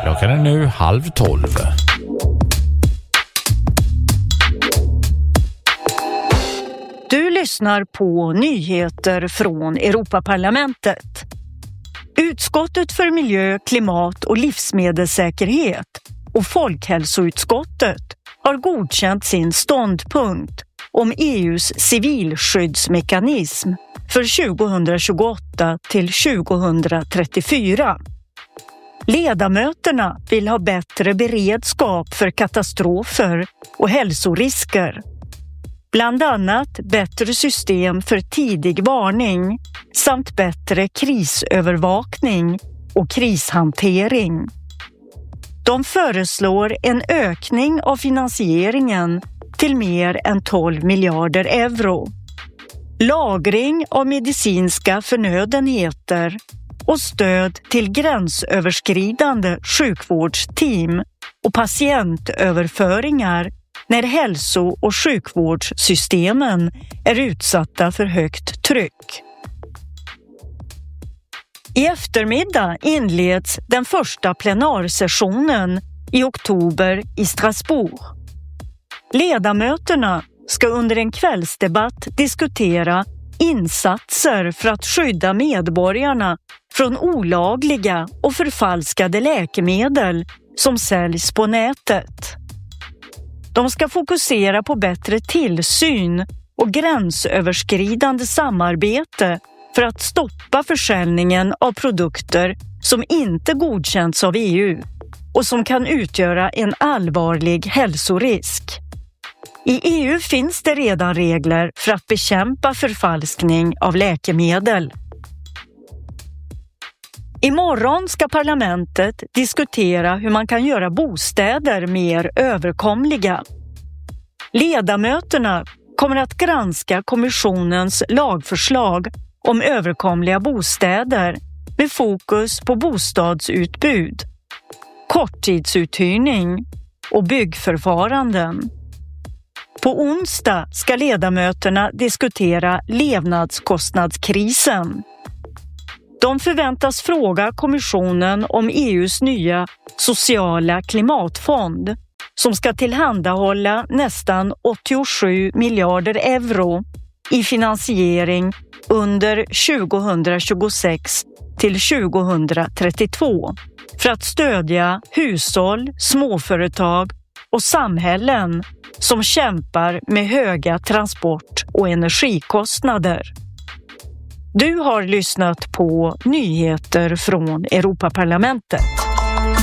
Klockan är nu 11:30. Du lyssnar på nyheter från Europaparlamentet. Utskottet för miljö, klimat och livsmedelssäkerhet och Folkhälsoutskottet har godkänt sin ståndpunkt om EU:s civilskyddsmekanism för 2028 till 2034. Ledamöterna vill ha bättre beredskap för katastrofer och hälsorisker. Bland annat bättre system för tidig varning samt bättre krisövervakning och krishantering. De föreslår en ökning av finansieringen till mer än 12 miljarder euro. Lagring av medicinska förnödenheter och stöd till gränsöverskridande sjukvårdsteam och patientöverföringar när hälso- och sjukvårdssystemen är utsatta för högt tryck. I eftermiddag inleds den första plenarsessionen i oktober i Strasbourg. Ledamöterna ska under en kvällsdebatt diskutera insatser för att skydda medborgarna från olagliga och förfalskade läkemedel som säljs på nätet. De ska fokusera på bättre tillsyn och gränsöverskridande samarbete för att stoppa försäljningen av produkter som inte godkänts av EU och som kan utgöra en allvarlig hälsorisk. I EU finns det redan regler för att bekämpa förfalskning av läkemedel. Imorgon ska parlamentet diskutera hur man kan göra bostäder mer överkomliga. Ledamöterna kommer att granska kommissionens lagförslag om överkomliga bostäder med fokus på bostadsutbud, korttidsuthyrning och byggförfaranden. På onsdag ska ledamöterna diskutera levnadskostnadskrisen. De förväntas fråga kommissionen om EU:s nya sociala klimatfond som ska tillhandahålla nästan 87 miljarder euro i finansiering under 2026 till 2032 för att stödja hushåll, småföretag och samhällen som kämpar med höga transport- och energikostnader. Du har lyssnat på nyheter från Europaparlamentet.